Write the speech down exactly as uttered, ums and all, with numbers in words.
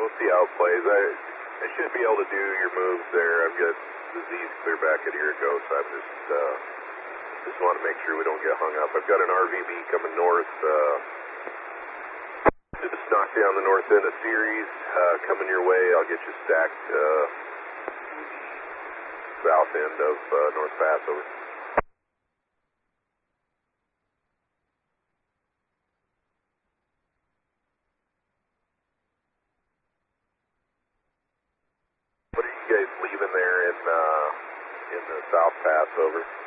we'll see how it plays. I, I should be able to do your moves there. I've got disease clear back a year ago, so I'm just uh, just want to make sure we don't get hung up. I've got an R V B coming north uh, to just knock down the north end of Ceres. Uh, coming your way, I'll get you stacked uh, south end of uh, North Passover. What are you guys leaving there in uh, in the South Pass over?